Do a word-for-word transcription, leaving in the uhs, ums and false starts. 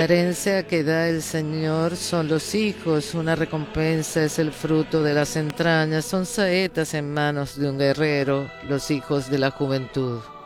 La herencia que da el Señor son los hijos, una recompensa es el fruto de las entrañas, son saetas en manos de un guerrero, los hijos de la juventud.